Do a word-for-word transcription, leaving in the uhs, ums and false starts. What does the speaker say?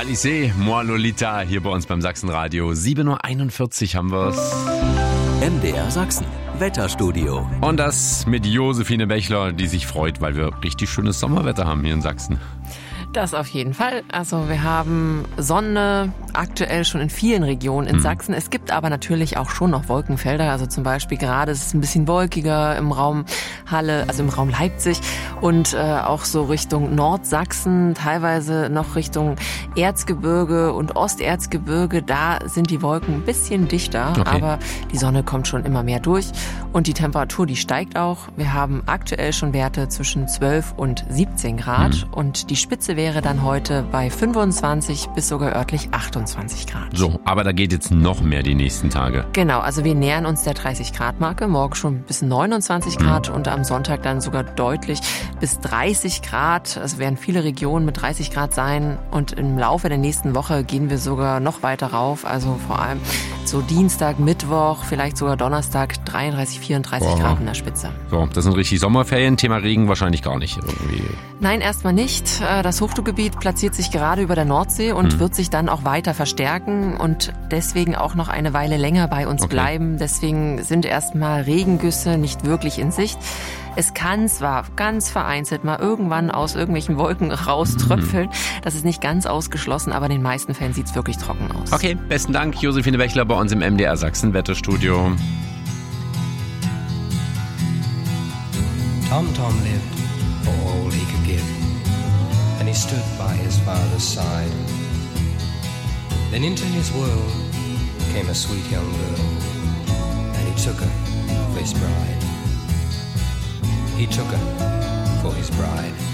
Alice, Moi Lolita, hier bei uns beim Sachsenradio. sieben Uhr einundvierzig haben wir's. M D R Sachsen, Wetterstudio. Und das mit Josephine Bechler, die sich freut, weil wir richtig schönes Sommerwetter haben hier in Sachsen. Das auf jeden Fall. Also wir haben Sonne aktuell schon in vielen Regionen in mhm. Sachsen. Es gibt aber natürlich auch schon noch Wolkenfelder. Also zum Beispiel gerade ist es ein bisschen wolkiger im Raum Halle, also im Raum Leipzig und äh, auch so Richtung Nordsachsen, teilweise noch Richtung Erzgebirge und Osterzgebirge. Da sind die Wolken ein bisschen dichter, okay. aber die Sonne kommt schon immer mehr durch und die Temperatur, die steigt auch. Wir haben aktuell schon Werte zwischen zwölf und siebzehn Grad mhm. und die Spitze wäre dann heute bei fünfundzwanzig bis sogar örtlich achtundzwanzig Grad. So, aber da geht jetzt noch mehr die nächsten Tage. Genau, also wir nähern uns der dreißig Grad Marke, morgen schon bis neunundzwanzig Grad mhm. und am Sonntag dann sogar deutlich bis dreißig Grad. Es werden viele Regionen mit dreißig Grad sein und im Laufe der nächsten Woche gehen wir sogar noch weiter rauf, also vor allem so Dienstag, Mittwoch, vielleicht sogar Donnerstag dreiunddreißig, vierunddreißig Boah. Grad in der Spitze. So, das sind richtig Sommerferien, Thema Regen wahrscheinlich gar nicht irgendwie. Nein, erstmal nicht. Das Hochdruckgebiet platziert sich gerade über der Nordsee und mhm. wird sich dann auch weiter verstärken und deswegen auch noch eine Weile länger bei uns okay. bleiben. Deswegen sind erstmal Regengüsse nicht wirklich in Sicht. Es kann zwar ganz vereinzelt mal irgendwann aus irgendwelchen Wolken rauströpfeln. Mhm. Das ist nicht ganz ausgeschlossen, aber in den meisten Fällen sieht es wirklich trocken aus. Okay, besten Dank, Josephine Bechler bei uns im M D R Sachsen Wetterstudio. Tom Tom lived for all he could give, and he stood by his father's side. Then into his world came a sweet young girl, and he took her for his bride. He took her for his bride.